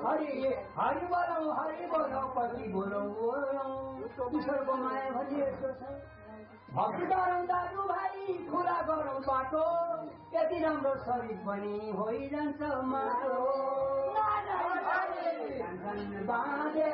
हरि बोलौ कति बोलौ ईश्वरको माया भने यस्तो छ भक्ति गरौँ दाजुभाइ खुला गरौँ बाटो यति राम्रो शरीर पनि होइजान्छ माटो बाँधे